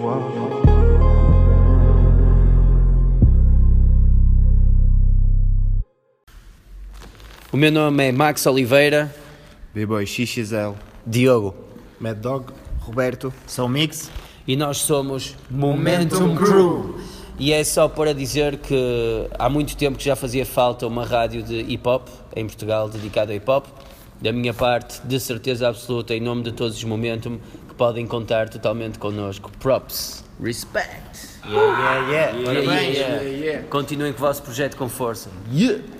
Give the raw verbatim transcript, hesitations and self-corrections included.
O meu nome é Max Oliveira, B-Boy X X L, Diogo Mad Dog, Roberto, São Mix e nós somos Momentum Crew. E é só para dizer que há muito tempo que já fazia falta uma rádio de hip-hop em Portugal dedicada ao hip-hop. Da minha parte, de certeza absoluta, em nome de todos os Momentum, que podem contar totalmente connosco. Props, respect. Yeah, yeah, yeah, Yeah, yeah, yeah. Continuem com o vosso projeto com força. Yeah!